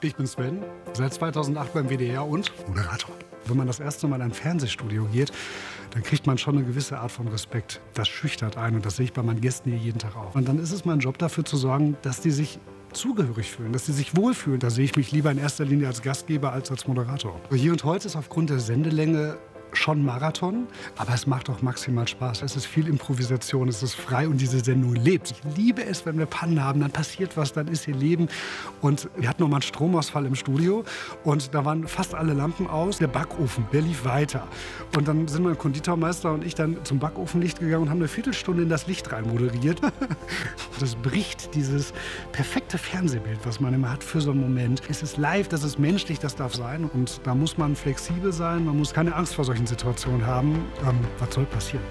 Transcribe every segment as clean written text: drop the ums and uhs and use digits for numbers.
Ich bin Sven, seit 2008 beim WDR und Moderator. Wenn man das erste Mal in ein Fernsehstudio geht, dann kriegt man schon eine gewisse Art von Respekt. Das schüchtert einen und das sehe ich bei meinen Gästen hier jeden Tag auch. Und dann ist es mein Job, dafür zu sorgen, dass die sich zugehörig fühlen, dass sie sich wohlfühlen. Da sehe ich mich lieber in erster Linie als Gastgeber als als Moderator. Hier und heute ist aufgrund der Sendelänge schon Marathon, aber es macht auch maximal Spaß. Es ist viel Improvisation, es ist frei und diese Sendung lebt. Ich liebe es, wenn wir Pannen haben, dann passiert was, dann ist hier Leben. Und wir hatten noch mal einen Stromausfall im Studio und da waren fast alle Lampen aus. Der Backofen, der lief weiter. Und dann sind mein Konditormeister und ich dann zum Backofenlicht gegangen und haben eine Viertelstunde in das Licht rein moderiert. Das bricht dieses perfekte Fernsehbild, was man immer hat für so einen Moment. Es ist live, das ist menschlich, das darf sein. Und da muss man flexibel sein, man muss keine Angst vor solchen Situationen haben. Was soll passieren?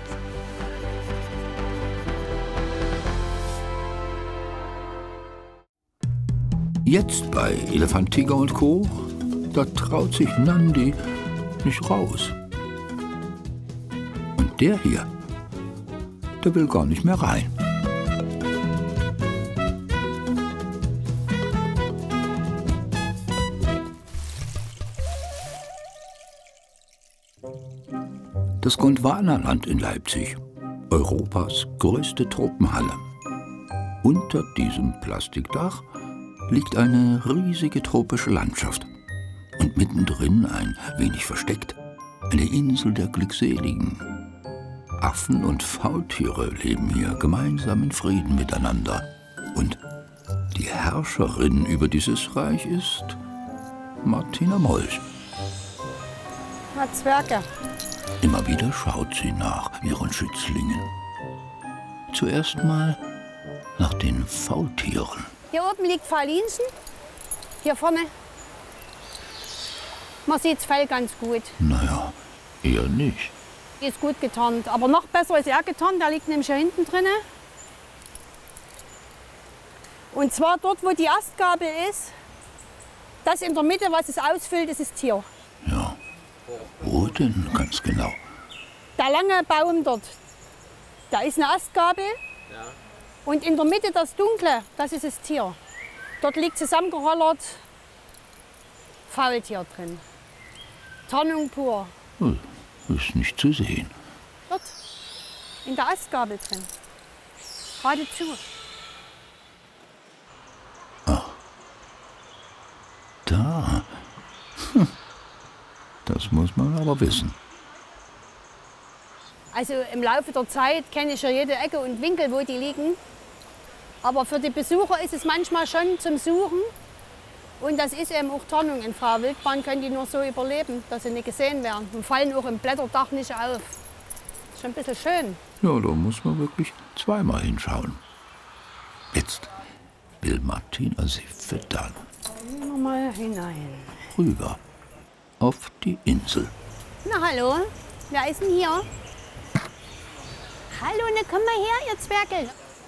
Jetzt bei Elefant, Tiger und Co. Da traut sich Nandi nicht raus. Und der hier, der will gar nicht mehr rein. Das Gondwanaland in Leipzig, Europas größte Tropenhalle. Unter diesem Plastikdach liegt eine riesige tropische Landschaft. Und mittendrin, ein wenig versteckt, eine Insel der Glückseligen. Affen und Faultiere leben hier gemeinsam in Frieden miteinander. Und die Herrscherin über dieses Reich ist Martina Molch. Na, Zwerge. Immer wieder schaut sie nach ihren Schützlingen. Zuerst mal nach den Faultieren. Hier oben liegt Faulinchen. Hier vorne. Man sieht das Fell ganz gut. Naja, eher nicht. Die ist gut getarnt. Aber noch besser ist er getarnt. Der liegt nämlich hier hinten drin. Und zwar dort, wo die Astgabel ist. Das in der Mitte, was es ausfüllt, das ist Tier. Ja. Wo denn ganz genau? Der lange Baum dort, da ist eine Astgabel. Ja. Und in der Mitte das Dunkle, das ist das Tier. Dort liegt zusammengerollert Faultier drin. Tarnung pur. Ist nicht zu sehen. Dort, in der Astgabel drin. Geradezu. Ach. Da. Das muss man aber wissen. Also im Laufe der Zeit kenne ich ja jede Ecke und Winkel, wo die liegen. Aber für die Besucher ist es manchmal schon zum Suchen. Und das ist eben auch Tarnung. In freier Wildbahn können die nur so überleben, dass sie nicht gesehen werden. Und fallen auch im Blätterdach nicht auf. Ist schon ein bisschen schön. Ja, da muss man wirklich zweimal hinschauen. Jetzt will Martina sie füttern. Gehen wir mal hinein. Rüber auf die Insel. Na hallo, wer ist denn hier? Hallo, ne, komm mal her, ihr Zwergel.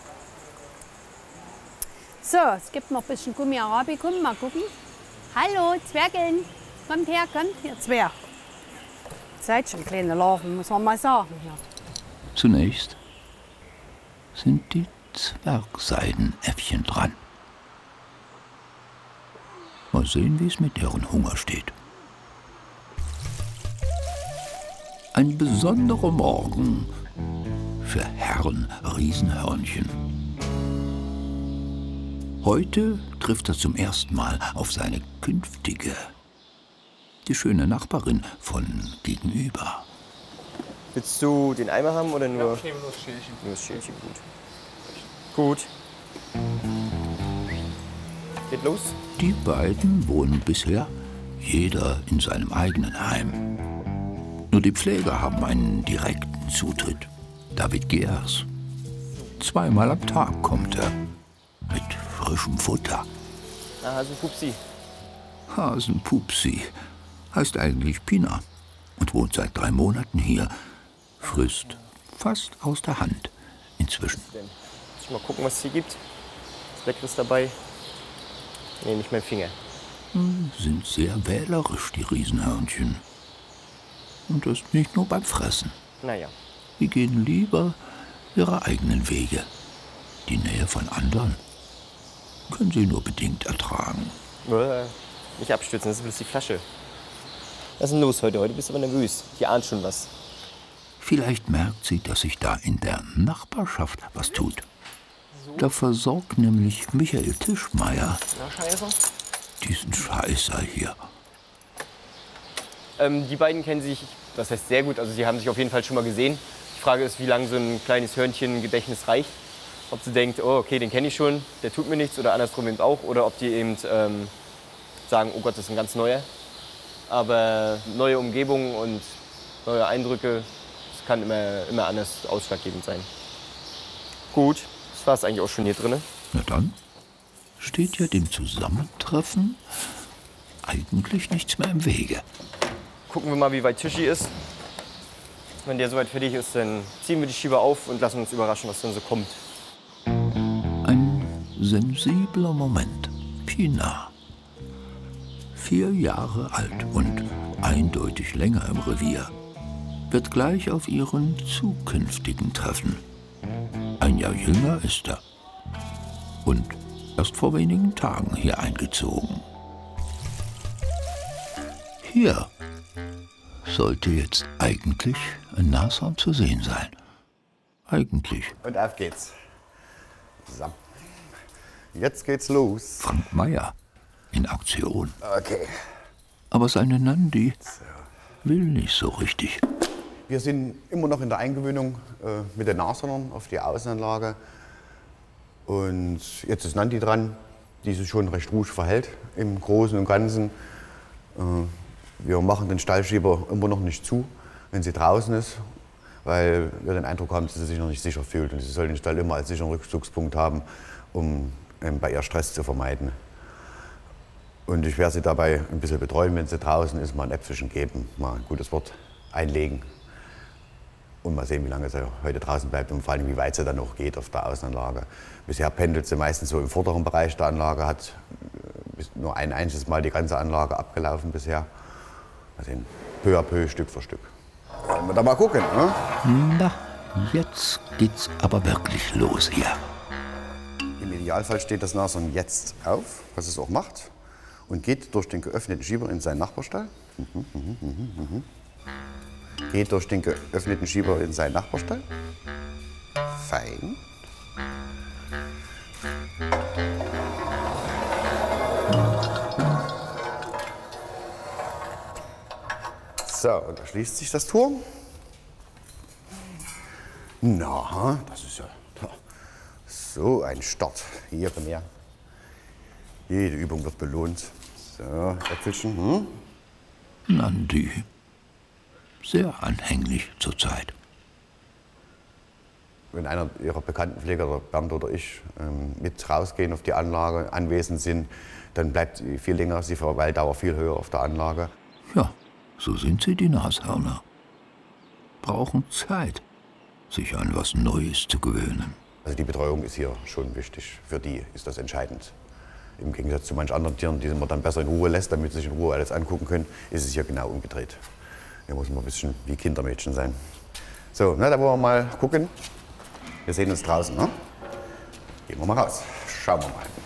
So, es gibt noch ein bisschen Gummi Arabicum, mal gucken. Hallo, Zwergeln, kommt her, kommt, ihr Zwerg. Seid schon kleine Larven, muss man mal sagen. Hier. Zunächst sind die Zwergseidenäffchen dran. Mal sehen, wie es mit deren Hunger steht. Ein besonderer Morgen für Herrn Riesenhörnchen. Heute trifft er zum ersten Mal auf seine künftige, die schöne Nachbarin von gegenüber. Willst du den Eimer haben oder nur? Ja, ich nehme nur das Schälchen. Nur das Schälchen, gut. Gut. Geht los. Die beiden wohnen bisher jeder in seinem eigenen Heim. Nur die Pfleger haben einen direkten Zutritt. David Geers. Zweimal am Tag kommt er. Mit frischem Futter. Na, Hasenpupsi. Hasenpupsi heißt eigentlich Pina und wohnt seit 3 Monaten hier. Frisst fast aus der Hand inzwischen. Muss ich mal gucken, was es hier gibt. Was Leckeres dabei. Nee, nicht mein Finger. Sind sehr wählerisch, die Riesenhörnchen. Und das nicht nur beim Fressen. Naja. Die gehen lieber ihre eigenen Wege. Die Nähe von anderen können sie nur bedingt ertragen. Nicht abstürzen, das ist bloß die Flasche. Was ist denn los heute? Heute bist du aber nervös. Die ahnt schon was. Vielleicht merkt sie, dass sich da in der Nachbarschaft was tut. Da versorgt nämlich Michael Tischmeier diesen Scheißer hier. Die beiden kennen sich, das heißt sehr gut, also sie haben sich auf jeden Fall schon mal gesehen. Die Frage ist, wie lange so ein kleines Hörnchen-Gedächtnis reicht. Ob sie denkt, oh okay, den kenne ich schon, der tut mir nichts, oder andersrum eben auch. Oder ob die eben sagen, oh Gott, das ist ein ganz neuer. Aber neue Umgebungen und neue Eindrücke, das kann immer anders ausschlaggebend sein. Gut, das war es eigentlich auch schon hier drin. Na dann steht ja dem Zusammentreffen eigentlich nichts mehr im Wege. Gucken wir mal, wie weit Tischi ist. Wenn der soweit fertig ist, dann ziehen wir die Schieber auf und lassen uns überraschen, was dann so kommt. Ein sensibler Moment. Pina. 4 Jahre alt und eindeutig länger im Revier. Wird gleich auf ihren zukünftigen treffen. 1 Jahr jünger ist er. Und erst vor wenigen Tagen hier eingezogen. Hier sollte jetzt eigentlich ein Nashorn zu sehen sein. Eigentlich. Und auf geht's. So. Jetzt geht's los. Frank Meyer in Aktion. Okay. Aber seine Nandi will nicht so richtig. Wir sind immer noch in der Eingewöhnung mit den Nashörnern auf die Außenanlage. Und jetzt ist Nandi dran, die sich schon recht ruhig verhält im Großen und Ganzen. Wir machen den Stallschieber immer noch nicht zu, wenn sie draußen ist, weil wir den Eindruck haben, dass sie sich noch nicht sicher fühlt. Und sie soll den Stall immer als sicheren Rückzugspunkt haben, um bei ihr Stress zu vermeiden. Und ich werde sie dabei ein bisschen betreuen, wenn sie draußen ist, mal ein Äpfelchen geben, mal ein gutes Wort einlegen. Und mal sehen, wie lange sie heute draußen bleibt und vor allem, wie weit sie dann noch geht auf der Außenanlage. Bisher pendelt sie meistens so im vorderen Bereich der Anlage, hat nur ein einziges Mal die ganze Anlage abgelaufen bisher. Mal sehen, peu à peu, Stück für Stück. Wollen wir da mal gucken, ne? Na, jetzt geht's aber wirklich los hier. Im Idealfall steht das Nashorn jetzt auf, was es auch macht, und geht durch den geöffneten Schieber in seinen Nachbarstall. Geht durch den geöffneten Schieber in seinen Nachbarstall. Fein. So, und da schließt sich das Tor. Na, das ist ja so ein Start. Hier, komm her. Jede Übung wird belohnt. So, Äpfelchen. Nandi. Sehr anhänglich zurzeit. Wenn einer ihrer bekannten Pfleger, oder Bernd oder ich, mit rausgehen auf die Anlage, anwesend sind, dann bleibt sie viel länger, die Verweildauer viel höher auf der Anlage. Ja, so sind sie, die Nashörner. Brauchen Zeit, sich an was Neues zu gewöhnen. Also die Betreuung ist hier schon wichtig. Für die ist das entscheidend. Im Gegensatz zu manch anderen Tieren, die man dann besser in Ruhe lässt, damit sie sich in Ruhe alles angucken können, ist es hier genau umgedreht. Hier muss man ein bisschen wie Kindermädchen sein. So, na, da wollen wir mal gucken. Wir sehen uns draußen, ne? Gehen wir mal raus. Schauen wir mal.